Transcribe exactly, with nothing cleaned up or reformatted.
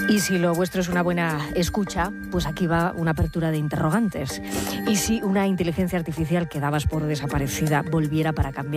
Y si lo vuestro es una buena escucha, pues aquí va una apertura de interrogantes. ¿Y si una inteligencia artificial que dabas por desaparecida volviera para cambiar